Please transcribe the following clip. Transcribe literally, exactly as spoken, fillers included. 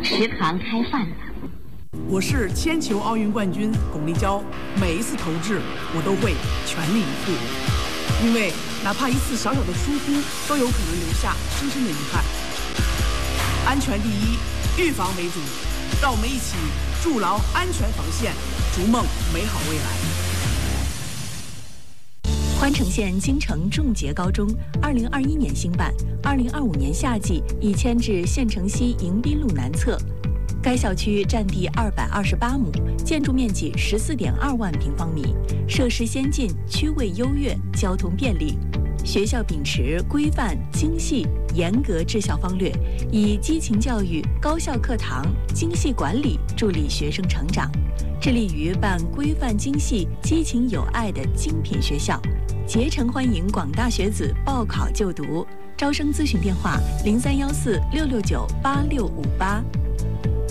食堂开饭了。 我是铅球奥运冠军巩立姣，每一次投掷我都会全力以赴，因为哪怕一次小小的疏忽，都有可能留下深深的遗憾。安全第一，预防为主，让我们一起筑牢安全防线，逐梦美好未来。 宽城县京城重捷高中二零二一年兴办，二零二五年夏季已迁至县城西迎宾路南侧。该校区占地二百二十八亩，建筑面积十四点二万平方米，设施先进，区位优越，交通便利。学校秉持规范、精细、严格治校方略，以激情教育、高效课堂、精细管理助力学生成长，致力于办规范精细、激情有爱的精品学校，竭诚欢迎广大学子报考就读。招生咨询电话：零三幺四六六九八六五八。